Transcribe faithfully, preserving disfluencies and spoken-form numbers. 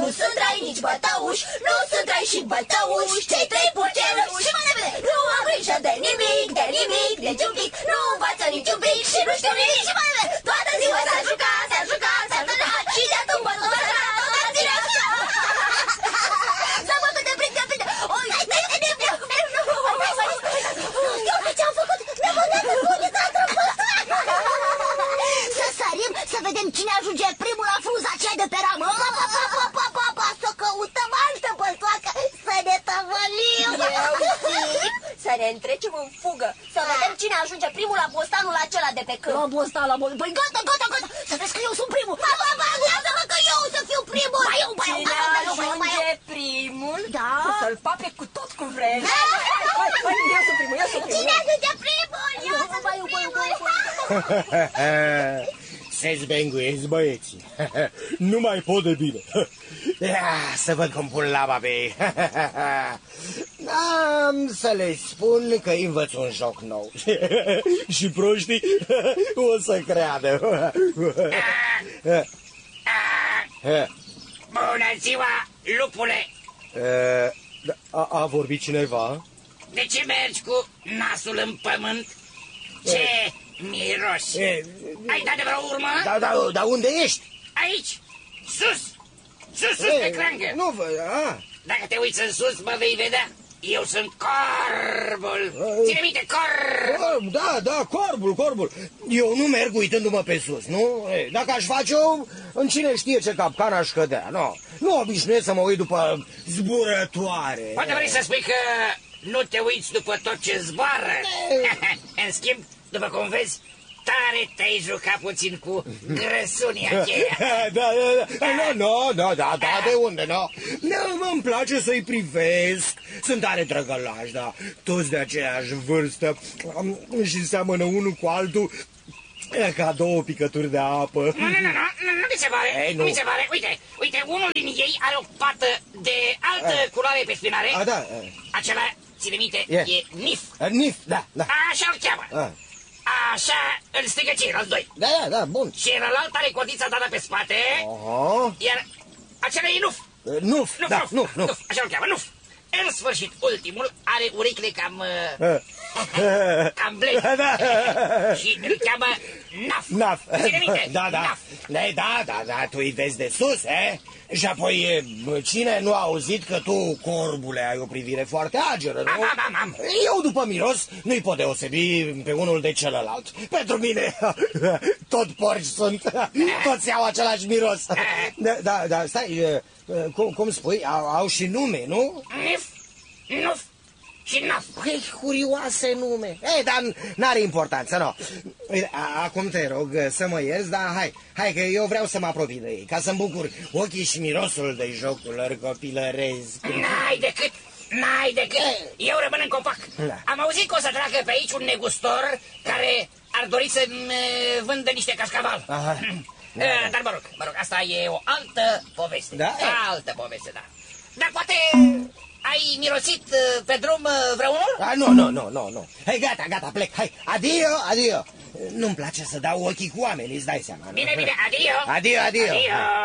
nu sunt rai nici bătăuși, nu sunt rai și bătăuși, cei trei purceluși. Și mai repede, nu am grijă de nimic, de nimic, de niciun pic, nu învață niciun pic și nu știu nimic. Și mai repede, toată ziua s-a jucat, s-a jucat, s-a jucat și de atunci bă, toată ziua. S-a bătut de frică, frică. Oi, ce-am făcut? Ne-am băgat în punică, a trăpăt! Să sărim, să vedem cine ajunge primul la frunza aceea de pe ramă. Pa, pa, pa, pa, pa, pa, pa, să căutăm altă băltoacă, să ne tăvălim. Eu zic să ne întrecem în fugă, să vedem cine ajunge primul la bostanul acela de pe câmp. La bostan, la bostan. Păi gata, gata, gata, să vezi că eu sunt primul. Pa, pa, pa, lasă-mă că eu să fiu primul. Ba eu, ba eu, Cine ba eu, ba eu, ba eu. ajunge primul, Da. să-l pape cu tot cu vreme. Hai, hai, eu sunt primul, eu sunt primul. Cine ajunge primul? Eu sunt primul. Se zbenguiesc băieții. Nu mai pot de bine. Ia, să văd cum pun laba pe ei. Am să le spun că îi învăț un joc nou. Și proștii o să creadă. Bună ziua, lupule! A, a vorbit cineva? De ce mergi cu nasul în pământ? Ce miros! E, Ai dat de vreo urmă? Da, da, dar unde ești? Aici, sus! Sus, sus, E, pe crangă! Nu văd, a. Dacă te uiți în sus, mă vei vedea. Eu sunt corbul! Ține minte, corb! Da, da, corbul, corbul. Eu nu merg uitându-mă pe sus, nu? E, dacă aș face-o, în cine știe ce capcan aș cădea, nu? Nu obișnuiesc să mă uit după zburătoare. Poate vrei să spui că nu te uiți după tot ce zboară? În schimb, după cum vezi, tare te-ai jucat puțin cu grăsunia aceea. Da, da, da, nu, nu, nu, da, da, de unde, nu? Nu, îmi place să-i privesc, sunt tare drăgălași, da, toți de aceeași vârstă și seamănă unul cu altul ca două picături de apă. Nu, nu, nu, nu, nu mi se pare, Ei, nu mi se pare, uite, uite, unul din ei are o pată de altă culoare pe spinare. A, da. Acela, ține minte, Yeah. e Nif. Nif, da, da. Așa-l cheamă. A. Așa îl strigă ceilalți doi. Da, da, da, bun. Și celălalt are codița dată pe spate, Aha. iar acela e Nuf. Nuf, Nuf, da, Nuf, Nuf, Nuf. așa-l cheamă, Nuf. În sfârșit, ultimul are urechile cam... cam blede. Da. Și îl cheamă Naf. Naf. Ține minte, Da, da. Naf. Da, da, da, tu îi vezi de sus, eh? Și apoi, cine nu a auzit că tu, corbule, ai o privire foarte ageră, nu? Am, am, am. Eu, după miros, nu-i pot deosebi pe unul de celălalt. Pentru mine, tot porci sunt, toți au același miros. Da, da, da, stai, cum, cum spui, au, au și nume, nu? Nif, Nuf și Naf. Păi, curioase nume. Ei, dar n-are importanță, nu. Acum te rog să mă ierți, dar hai, hai că eu vreau să mă apropii de ei, ca să-mi bucur ochii și mirosul de jocul lor copilăresc. N-ai decât, n-ai decât. Eu rămân în copac. Da. Am auzit că o să treacă pe aici un negustor care ar dori să-mi vândă niște cașcaval. Aha. Da, dar mă rog, mă rog, asta e o altă poveste. Da? Altă poveste, da. Dar poate ai mirosit pe drum vreunul? A, nu, nu, nu, nu, nu. Hai, gata, gata, plec, hai, adio, adio. Nu-mi place să dau ochii cu oamenii, îți dai seama. Nu? Bine, bine, adio. Adio, adio. Adio.